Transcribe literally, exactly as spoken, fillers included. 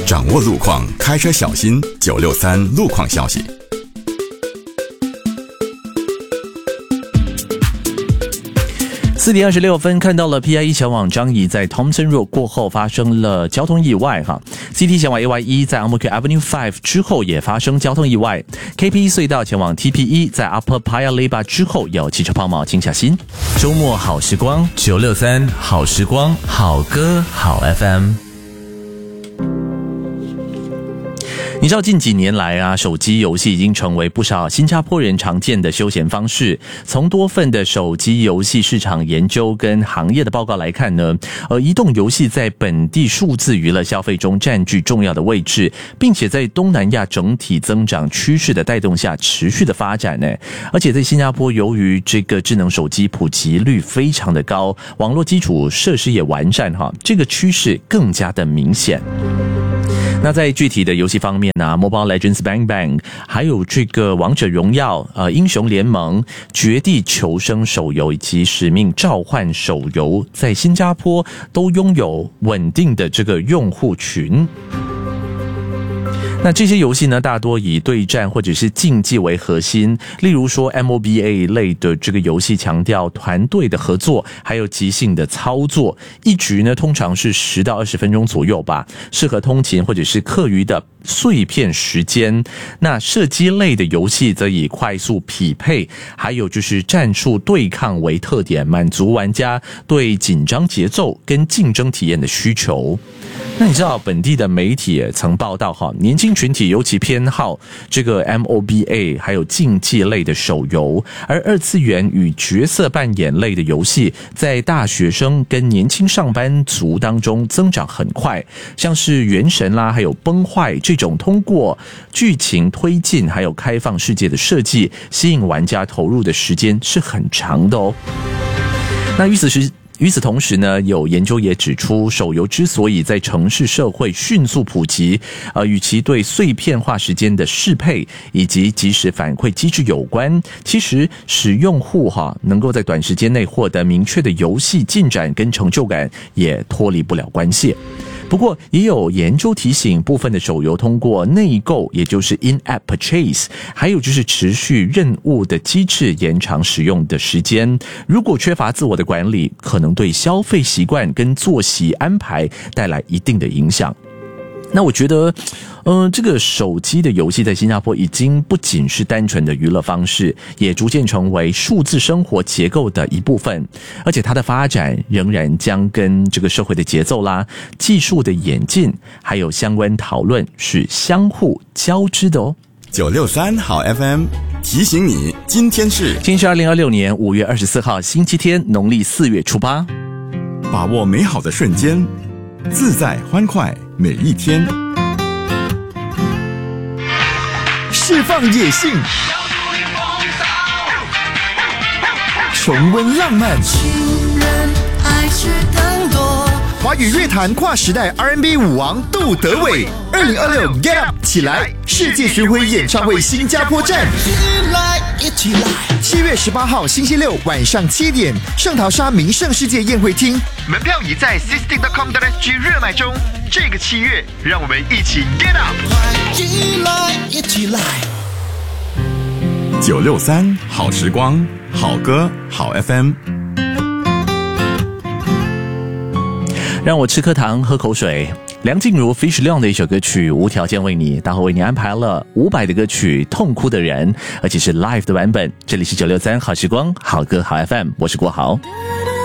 掌握路况，开车小心。九六三路况消息。 四点二十六分，看到了 P I 一前往樟宜在 Thompson Road 过后发生了交通意外哈。C T 前往 A Y 一在 Ang Mo Kio Avenue 五之后也发生交通意外。K P 隧道前往 T P 一在 Upper Paya Lebar 之后有汽车抛锚，请小心。周末好时光，九六三好时光，好歌好 F M。你知道近几年来啊，手机游戏已经成为不少新加坡人常见的休闲方式。从多份的手机游戏市场研究跟行业的报告来看呢，呃，移动游戏在本地数字娱乐消费中占据重要的位置，并且在东南亚整体增长趋势的带动下持续的发展呢。而且在新加坡，由于这个智能手机普及率非常的高，网络基础设施也完善哈，这个趋势更加的明显。那在具体的游戏方面呢 ，Mobile Legends Bang Bang， 还有这个王者荣耀、呃英雄联盟、绝地求生手游以及使命召唤手游，在新加坡都拥有稳定的这个用户群。那这些游戏呢，大多以对战或者是竞技为核心，例如说 M O B A 类的这个游戏强调团队的合作，还有即兴的操作。一局呢，通常是十到二十分钟左右吧，适合通勤或者是课余的碎片时间。那射击类的游戏则以快速匹配，还有就是战术对抗为特点，满足玩家对紧张节奏跟竞争体验的需求。那你知道本地的媒体也曾报道哈，年轻群体尤其偏好这个 M O B A 还有竞技类的手游，而二次元与角色扮演类的游戏在大学生跟年轻上班族当中增长很快，像是原神啦，还有崩坏这种通过剧情推进还有开放世界的设计，吸引玩家投入的时间是很长的哦。那与此时与此同时呢，有研究也指出，手游之所以在城市社会迅速普及，呃，与其对碎片化时间的适配以及即时反馈机制有关，其实使用户哈能够在短时间内获得明确的游戏进展跟成就感，也脱离不了关系。不过也有研究提醒，部分的手游通过内购，也就是 in-app purchase， 还有就是持续任务的机制延长使用的时间。如果缺乏自我的管理，可能对消费习惯跟作息安排带来一定的影响。那我觉得嗯、呃，这个手机的游戏在新加坡已经不仅是单纯的娱乐方式，也逐渐成为数字生活结构的一部分，而且它的发展仍然将跟这个社会的节奏啦、技术的演进，还有相关讨论是相互交织的哦。 九六三好 F M 提醒你，今天是今天是二零二六年五月二十四号星期天，农历四月初八。 把握美好的瞬间，自在欢快每一天。释放野性，重温浪漫， 情人爱是更多。 华语乐坛跨时代 R and B 舞王杜德伟，二零二六 Get Up 起来！世界巡回演唱会新加坡站， 一来一起来。 七月十八号星期六晚上七点，圣淘沙名胜世界宴会厅，门票已在 sisting dot com dot s g 热卖中。这个七月，让我们一起 Get Up！ 一来一起来。 九六三好时光，好歌好 F M。 让我吃颗糖，喝口水。梁静茹 Fish 亮的一首歌曲《无条件为你》，大伙为你安排了伍佰的歌曲《痛哭的人》，而且是 live 的版本。这里是九六三好时光，好歌好 F M， 我是郭豪。